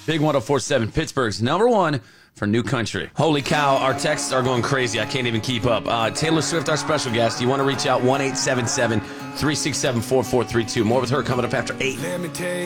Big 104.7, Pittsburgh's number one for new country. Holy cow, our texts are going crazy. I can't even keep up. Taylor Swift, our special guest. You want to reach out, 1-877-367-4432. More with her coming up after 8. Let me tell you.